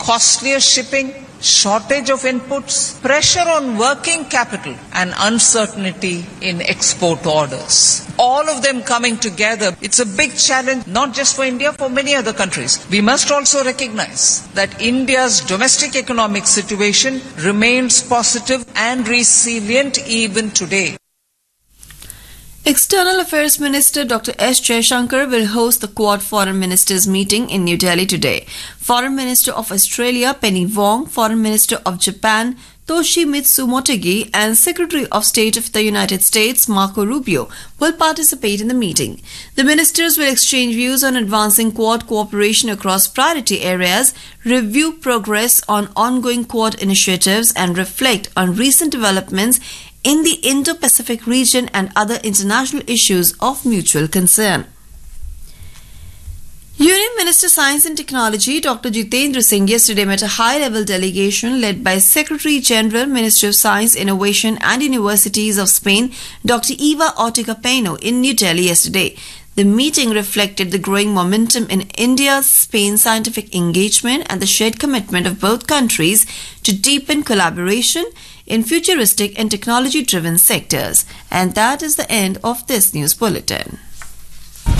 costlier shipping, shortage of inputs, pressure on working capital, and uncertainty in export orders. All of them coming together, it's a big challenge, not just for India, for many other countries. We must also recognize that India's domestic economic situation remains positive and resilient even today. External Affairs Minister Dr. S. Jaishankar will host the Quad Foreign Ministers meeting in New Delhi today. Foreign Minister of Australia Penny Wong, Foreign Minister of Japan Toshimitsu Motegi, and Secretary of State of the United States Marco Rubio will participate in the meeting. The ministers will exchange views on advancing Quad cooperation across priority areas, review progress on ongoing Quad initiatives, and reflect on recent developments in the Indo-Pacific region and other international issues of mutual concern. Union Minister of Science and Technology Dr. Jitendra Singh yesterday met a high-level delegation led by Secretary General, Ministry of Science, Innovation and Universities of Spain, Dr. Eva Ortega Peno, in New Delhi yesterday. The meeting reflected the growing momentum in India-Spain scientific engagement and the shared commitment of both countries to deepen collaboration in futuristic and technology-driven sectors. And that is the end of this news bulletin.